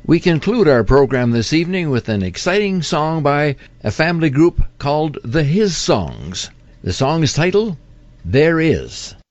We conclude our program this evening with an exciting song by a family group called the His Songs. The song's title, There Is.